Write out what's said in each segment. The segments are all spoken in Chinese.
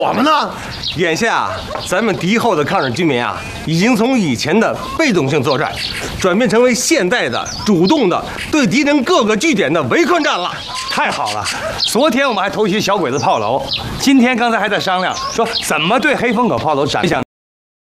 我们呢？ 眼下咱们敌后的抗日军民啊，已经从以前的被动性作战，转变成为现代的主动的对敌人各个据点的围困战了。 太好了！昨天我们还偷袭小鬼子炮楼，今天刚才还在商量说怎么对黑风口炮楼展现。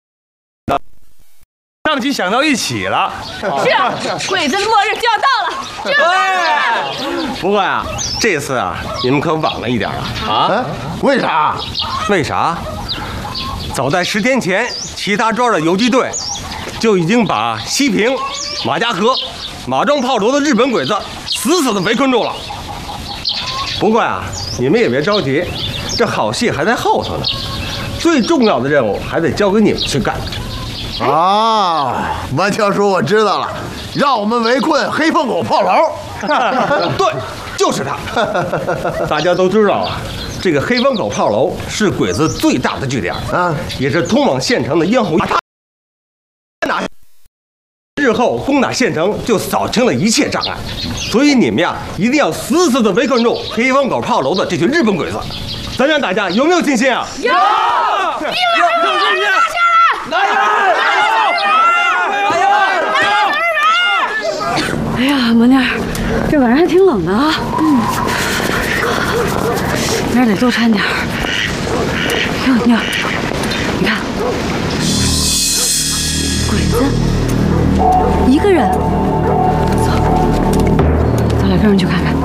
上级想到一起了。 是啊，鬼子的末日就要到了。 不过呀，这次啊，你们可晚了一点了啊？为啥？ 为啥？早在10天前，其他庄的游击队就已经把西平、马家河、马庄炮楼的日本鬼子死死地围困住了。不过呀，你们也别着急，这好戏还在后头呢。最重要的任务还得交给你们去干。 啊，完强叔，我知道了，让我们围困黑凤口炮楼。 对，就是他。大家都知道啊，这个黑风口炮楼是鬼子最大的据点啊，也是通往县城的咽喉。日后攻打县城就扫清了一切障碍，所以你们呀一定要死死地围困住黑风口炮楼的这群日本鬼子。咱让大家有没有信心啊？ 有！有信心！ 来人！ 哎呀，萌妮儿，这晚上还挺冷的啊。明儿得多穿点儿。哟，妮儿，你看，鬼子一个人，走，咱俩跟上去看看。